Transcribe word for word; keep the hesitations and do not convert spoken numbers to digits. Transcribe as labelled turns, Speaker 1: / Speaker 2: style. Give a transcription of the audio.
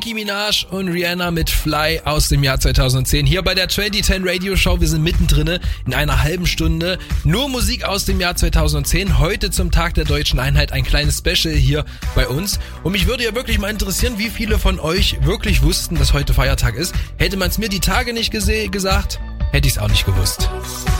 Speaker 1: Nicki Minaj und Rihanna mit Fly aus dem Jahr zweitausendzehn. Hier bei der zwanzig zehn Radio Show. Wir sind mittendrin in einer halben Stunde. Nur Musik aus dem Jahr zweitausendzehn. Heute zum Tag der Deutschen Einheit ein kleines Special hier bei uns. Und mich würde ja wirklich mal interessieren, wie viele von euch wirklich wussten, dass heute Feiertag ist. Hätte man es mir die Tage nicht gese- gesagt, hätte ich es auch nicht gewusst.